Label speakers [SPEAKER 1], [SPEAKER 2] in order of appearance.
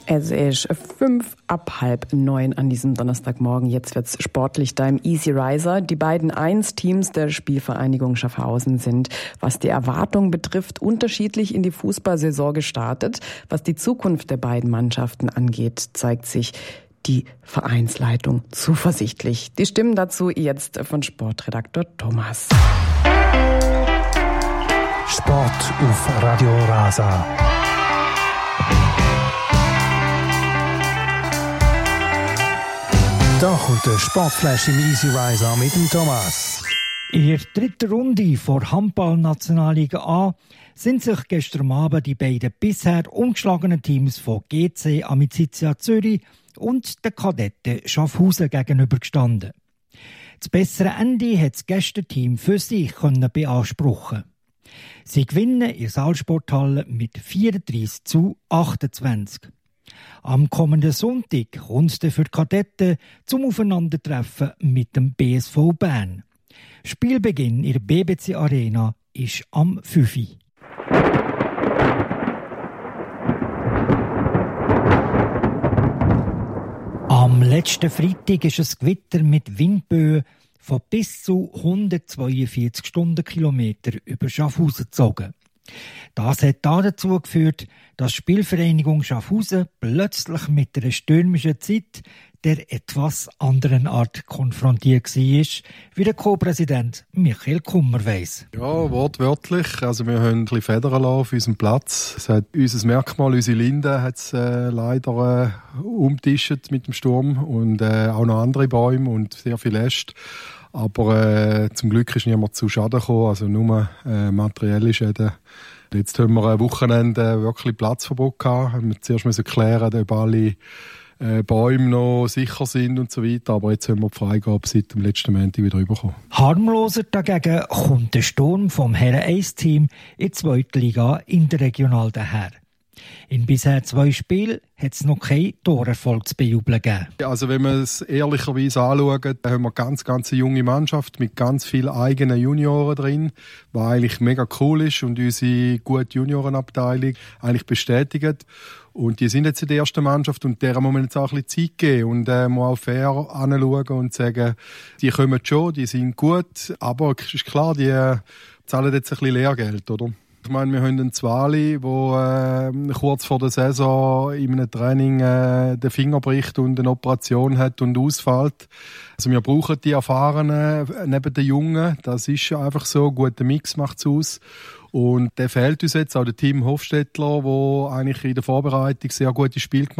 [SPEAKER 1] Es ist 8:55 an diesem Donnerstagmorgen. Jetzt wird's sportlich da im Easy Riser. Die beiden 1-Teams der Spielvereinigung Schaffhausen sind, was die Erwartung betrifft, unterschiedlich in die Fußballsaison gestartet. Was die Zukunft der beiden Mannschaften angeht, zeigt sich die Vereinsleitung zuversichtlich. Die Stimmen dazu jetzt von Sportredakteur Thomas.
[SPEAKER 2] Sport auf Radio Rasa. Da kommt der Sportflash im Easy Riser mit dem Thomas.
[SPEAKER 3] In der dritten Runde vor Handball-Nationalliga A sind sich gestern Abend die beiden bisher ungeschlagenen Teams von GC Amicizia Zürich und der Kadetten Schaffhausen gegenübergestanden. Das bessere Ende hat das Gästenteam für sich beanspruchen. Sie gewinnen in der Saalsporthalle mit 34:28. Am kommenden Sonntag kommt es für die Kadetten zum Aufeinandertreffen mit dem BSV Bern. Spielbeginn in der BBC Arena ist am 5 Uhr. Am letzten Freitag ist ein Gewitter mit Windböen von bis zu 142 Stundenkilometer über Schaffhausen gezogen. Das hat dazu geführt, dass die Spielvereinigung Schaffhausen plötzlich mit einer stürmischen Zeit der etwas anderen Art konfrontiert war, wie der Co-Präsident Michael Kummer weiss.
[SPEAKER 4] Ja, wortwörtlich. Also wir haben ein bisschen Federn auf unserem Platz. Es hat unser Merkmal, unsere Linde hat es leider umtischt mit dem Sturm und auch noch andere Bäume und sehr viel Äste. Aber zum Glück ist niemand zu Schaden gekommen, also nur materielle Schäden. Jetzt haben wir ein Wochenende wirklich Platzverbot gehabt. Wir mussten zuerst klären, ob alle Bäume noch sicher sind und so weiter. Aber jetzt haben wir die Freigabe seit dem letzten Montag wieder bekommen.
[SPEAKER 3] Harmloser dagegen kommt der Sturm vom Herren-1-Team in der zweiten Liga interregional daher. In bisher 2 Spielen hat es noch keinen Torerfolg zu bejubeln gegeben.
[SPEAKER 4] Also wenn wir es ehrlicherweise anschauen, haben wir eine ganz junge Mannschaft mit ganz vielen eigenen Junioren drin, was eigentlich mega cool ist und unsere gute Juniorenabteilung eigentlich bestätigt. Und die sind jetzt in der ersten Mannschaft und der muss man jetzt auch ein bisschen Zeit geben und muss auch fair anschauen und sagen, die kommen schon, die sind gut, aber es ist klar, die zahlen jetzt ein bisschen Lehrgeld, oder? Ich meine, wir haben einen Zwali, der kurz vor der Saison in einem Training den Finger bricht und eine Operation hat und ausfällt. Also wir brauchen die Erfahrenen neben den Jungen. Das ist einfach so. Ein guter Mix macht es aus. Und der fehlt uns jetzt auch der Tim Hofstettler, der eigentlich in der Vorbereitung sehr gute Spiele gemacht hat.